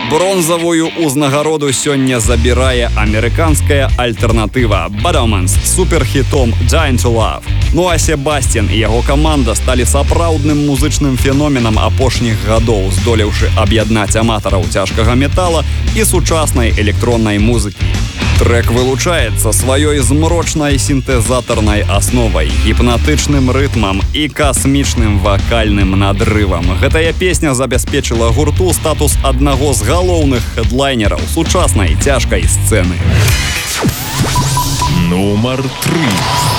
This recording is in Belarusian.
Бронзавую ўзнагароду сёння забірае амерыканская альтэрнатыва Bad Omens з суперхітом Dying to Love. Ну а Себастьян і яго каманда сталі сапраўдным музычным феноменам апошніх гадоў, здолеўшы аб'яднаць аматараў цяжкага метала і сучаснай электроннай музыкі. Трек вылучаецца сваёй змрочнай сінтэзатарнай асновай, гіпнатычным рытмам і касмічным вакальным надрывам. Гэтая песня забяспечыла гурту статус аднаго з галоўных хедлайнераў сучаснай цяжкай сцэны. Нумар 3.